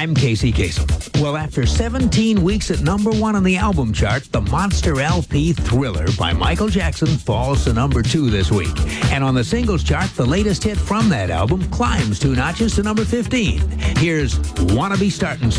I'm Casey Kasem. Well, after 17 weeks at number 1 on the album chart, the monster LP Thriller by Michael Jackson falls to number 2 this week. And on the singles chart, the latest hit from that album climbs 2 notches to number 15. Here's Wanna Be Startin'